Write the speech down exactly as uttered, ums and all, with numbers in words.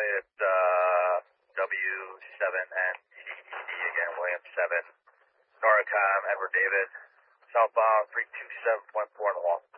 it's uh, W seven and T E D again, William seven. Noricom, Edward David, southbound three two seven point four in the wall.